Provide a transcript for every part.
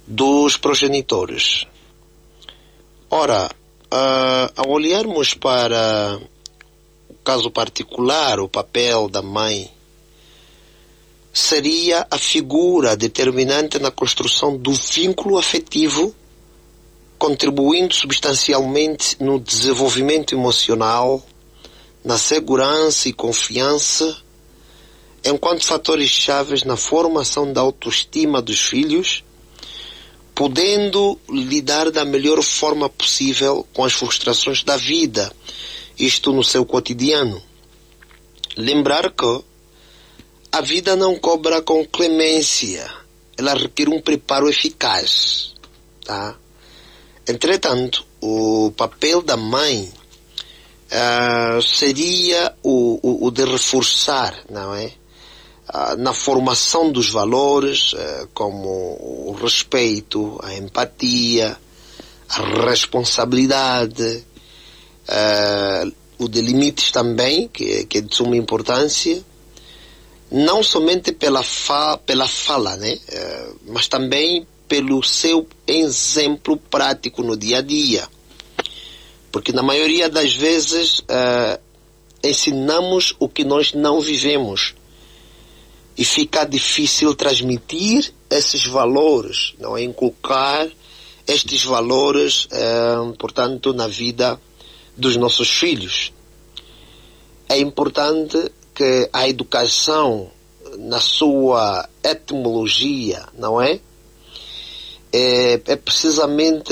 dos progenitores. Ora, ao olharmos para o caso particular, o papel da mãe seria a figura determinante na construção do vínculo afetivo, contribuindo substancialmente no desenvolvimento emocional, na segurança e confiança, enquanto fatores chaves na formação da autoestima dos filhos, podendo lidar da melhor forma possível com as frustrações da vida, isto no seu cotidiano. Lembrar que a vida não cobra com clemência, ela requer um preparo eficaz, tá? Entretanto, o papel da mãe seria o de reforçar, não é? Na formação dos valores, como o respeito, a empatia, a responsabilidade, o de limites também, que é de suma importância, não somente pela fala, né? Mas também pelo seu exemplo prático no dia a dia. Porque na maioria das vezes ensinamos o que nós não vivemos. E fica difícil transmitir esses valores, não é? Inculcar estes valores, portanto, na vida dos nossos filhos. É importante que a educação, na sua etimologia, não é? É precisamente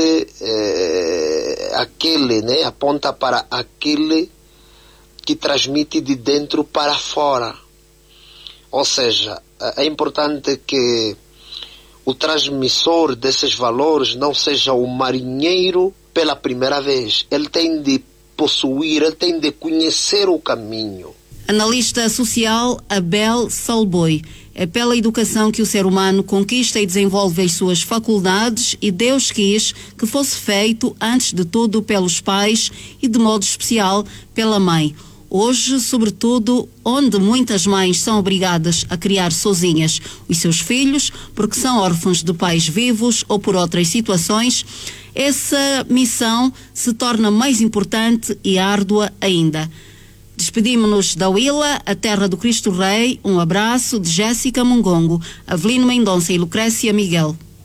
aquele, né? Aponta para aquele que transmite de dentro para fora. Ou seja, é importante que o transmissor desses valores não seja o marinheiro pela primeira vez. Ele tem de possuir, ele tem de conhecer o caminho. Analista social Abel Salboi. É pela educação que o ser humano conquista e desenvolve as suas faculdades, e Deus quis que fosse feito, antes de tudo, pelos pais e, de modo especial, pela mãe. Hoje, sobretudo, onde muitas mães são obrigadas a criar sozinhas os seus filhos, porque são órfãos de pais vivos ou por outras situações, essa missão se torna mais importante e árdua ainda. Despedimos-nos da Huila, a terra do Cristo Rei. Um abraço de Jéssica Mungongo, Avelino Mendonça e Lucrécia Miguel.